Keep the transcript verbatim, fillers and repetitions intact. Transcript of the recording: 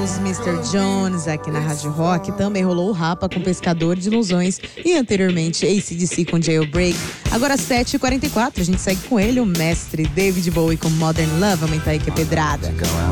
ouvimos mister Jones aqui na Rádio Rock. Também rolou o Rapa com Pescador de Ilusões. E anteriormente A C D C com Jailbreak. Agora sete e quarenta e quatro, a gente segue com ele, o mestre David Bowie com Modern Love. Aumenta aí que é pedrada.